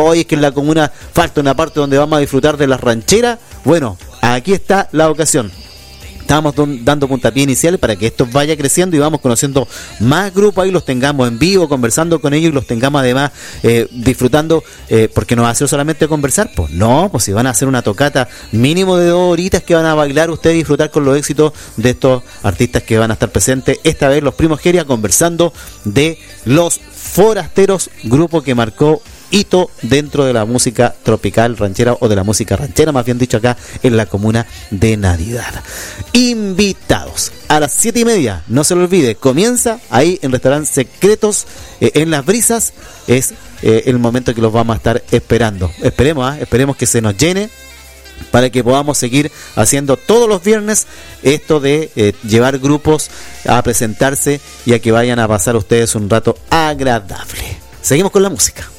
hoy es que en la comuna falta una parte donde vamos a disfrutar de las rancheras. Bueno, aquí está la ocasión. Estamos dando puntapié inicial para que esto vaya creciendo y vamos conociendo más grupos, ahí los tengamos en vivo, conversando con ellos y los tengamos además disfrutando, porque no va a ser solamente conversar, pues no, pues si van a hacer una tocata mínimo de 2 horitas que van a bailar ustedes y disfrutar con los éxitos de estos artistas que van a estar presentes, esta vez los Primos Geria, conversando de Los Forasteros, grupo que marcó hito dentro de la música tropical ranchera, o de la música ranchera, más bien dicho, acá en la comuna de Navidad. Invitados a las 7:30, no se lo olvide, comienza ahí en Restaurante Secretos, en Las Brisas, es el momento que los vamos a estar esperando. Esperemos que se nos llene, para que podamos seguir haciendo todos los viernes esto de llevar grupos a presentarse y a que vayan a pasar ustedes un rato agradable. Seguimos con la música.